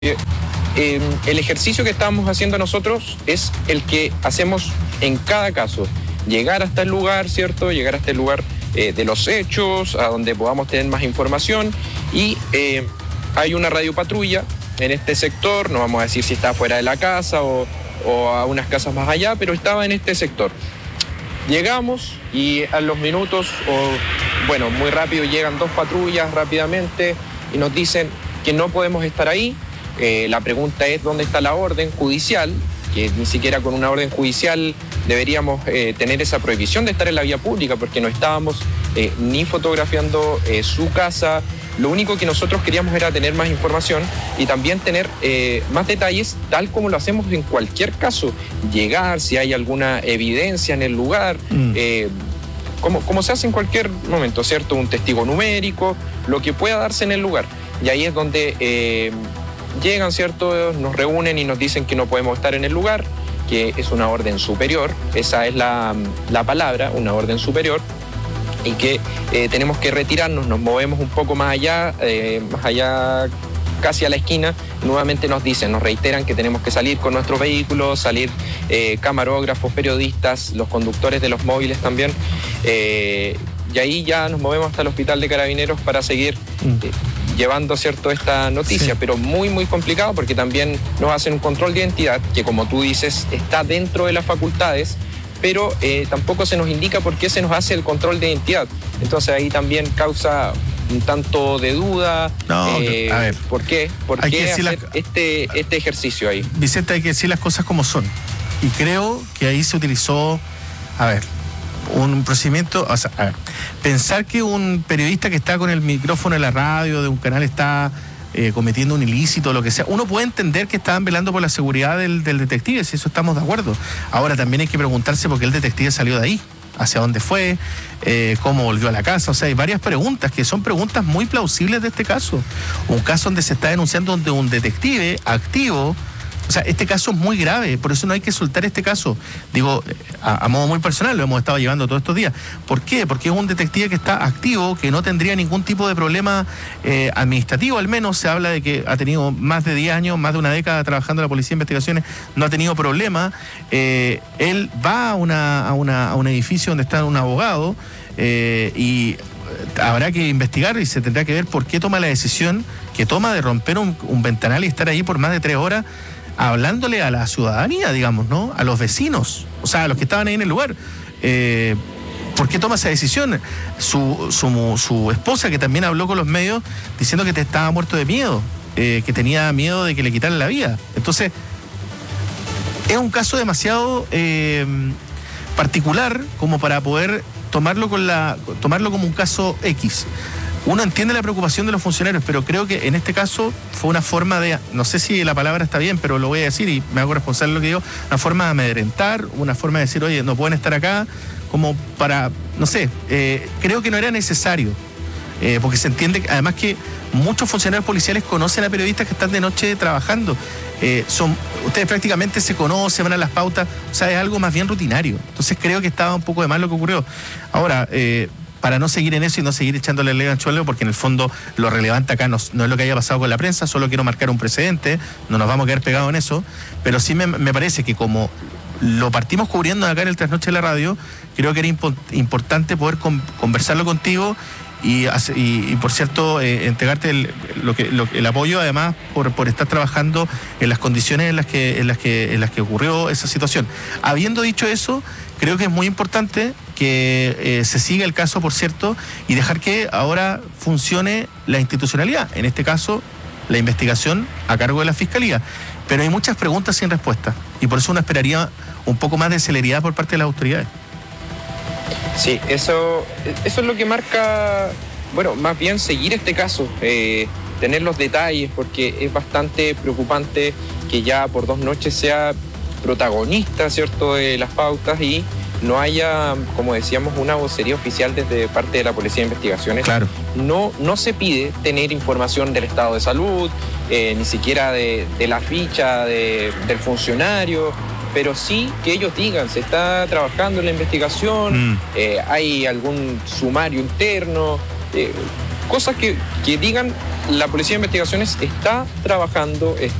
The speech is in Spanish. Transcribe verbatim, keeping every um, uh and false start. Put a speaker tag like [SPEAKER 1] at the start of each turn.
[SPEAKER 1] Eh, eh, el ejercicio que estamos haciendo nosotros es el que hacemos en cada caso. Llegar hasta el lugar, ¿cierto? Llegar hasta el lugar eh, de los hechos, a donde podamos tener más información. Y eh, hay una radiopatrulla en este sector, no vamos a decir si está fuera de la casa o, o a unas casas más allá, pero estaba en este sector. Llegamos y a los minutos, o bueno, muy rápido, llegan dos patrullas rápidamente y nos dicen que no podemos estar ahí. Eh, la pregunta es dónde está la orden judicial, que ni siquiera con una orden judicial deberíamos eh, tener esa prohibición de estar en la vía pública, porque no estábamos eh, ni fotografiando eh, su casa. Lo único que nosotros queríamos era tener más información y también tener eh, más detalles, tal como lo hacemos en cualquier caso. Llegar, si hay alguna evidencia en el lugar, mm. eh, como, como se hace en cualquier momento, ¿cierto? Un testigo numérico, lo que pueda darse en el lugar. Y ahí es donde eh, llegan, ¿cierto? Nos reúnen y nos dicen que no podemos estar en el lugar, que es una orden superior, esa es la, la palabra, una orden superior, y que eh, tenemos que retirarnos, nos movemos un poco más allá, eh, más allá casi a la esquina, nuevamente nos dicen, nos reiteran que tenemos que salir con nuestros vehículos, salir eh, camarógrafos, periodistas, los conductores de los móviles también, eh, y ahí ya nos movemos hasta el hospital de Carabineros para seguir eh, llevando, ¿cierto?, esta noticia, sí. Pero muy, muy complicado porque también nos hacen un control de identidad que, como tú dices, está dentro de las facultades, pero eh, tampoco se nos indica por qué se nos hace el control de identidad. Entonces ahí también causa un tanto de duda.
[SPEAKER 2] No, eh, a ver.
[SPEAKER 1] ¿Por qué? ¿Por qué hacer la... este, este ejercicio ahí?
[SPEAKER 2] Vicente, hay que decir las cosas como son. Y creo que ahí se utilizó, a ver, un procedimiento, o sea, a ver, pensar que un periodista que está con el micrófono en la radio de un canal está eh, cometiendo un ilícito o lo que sea, uno puede entender que estaban velando por la seguridad del, del detective, si eso estamos de acuerdo. Ahora también hay que preguntarse por qué el detective salió de ahí, hacia dónde fue, eh, cómo volvió a la casa. O sea, hay varias preguntas que son preguntas muy plausibles de este caso. Un caso donde se está denunciando donde un detective activo. O sea, este caso es muy grave, por eso no hay que soltar este caso. Digo, a, a modo muy personal, lo hemos estado llevando todos estos días. ¿Por qué? Porque es un detective que está activo, que no tendría ningún tipo de problema eh, administrativo, al menos. Se habla de que ha tenido más de diez años, más de una década trabajando en la Policía de Investigaciones, no ha tenido problema. Eh, él va a, una, a, una, a un edificio donde está un abogado eh, y habrá que investigar y se tendrá que ver por qué toma la decisión que toma de romper un, un ventanal y estar ahí por más de tres horas hablándole a la ciudadanía, digamos, ¿no? A los vecinos, o sea, a los que estaban ahí en el lugar. Eh, ¿Por qué toma esa decisión? Su, su, su esposa, que también habló con los medios, diciendo que te estaba muerto de miedo, eh, que tenía miedo de que le quitaran la vida. Entonces, es un caso demasiado eh, particular como para poder tomarlo, con la, tomarlo como un caso X. Uno entiende la preocupación de los funcionarios, pero creo que en este caso fue una forma de, no sé si la palabra está bien, pero lo voy a decir y me hago responsable de lo que digo, una forma de amedrentar, una forma de decir, oye, no pueden estar acá, como para, no sé, eh, creo que no era necesario, eh, porque se entiende además que muchos funcionarios policiales conocen a periodistas que están de noche trabajando, eh, son, ustedes prácticamente se conocen, van a las pautas, o sea, es algo más bien rutinario. Entonces creo que estaba un poco de mal lo que ocurrió. Ahora, eh, para no seguir en eso y no seguir echándole el dedo al anzuelo, porque en el fondo lo relevante acá no, no es lo que haya pasado con la prensa, solo quiero marcar un precedente, no nos vamos a quedar pegados en eso, pero sí me, me parece que como lo partimos cubriendo acá en el Trasnoche de la Radio, creo que era impo- importante poder con, conversarlo contigo y, y, y por cierto, eh, entregarte el, lo que, lo, el apoyo, además, por, por estar trabajando en las condiciones en las que, en las que, en las que ocurrió esa situación. Habiendo dicho eso, creo que es muy importante que eh, se siga el caso, por cierto, y dejar que ahora funcione la institucionalidad, en este caso, la investigación a cargo de la Fiscalía. Pero hay muchas preguntas sin respuesta, y por eso uno esperaría un poco más de celeridad por parte de las autoridades.
[SPEAKER 1] Sí, eso, eso es lo que marca, bueno, más bien seguir este caso, eh, tener los detalles, porque es bastante preocupante que ya por dos noches sea protagonista, ¿cierto?, de las pautas y no haya, como decíamos, una vocería oficial desde parte de la Policía de Investigaciones.
[SPEAKER 2] Claro.
[SPEAKER 1] No, no se pide tener información del estado de salud, eh, ni siquiera de, de la ficha de, del funcionario, pero sí que ellos digan, se está trabajando en la investigación, mm. eh, hay algún sumario interno, eh, cosas que, que digan la Policía de Investigaciones está trabajando,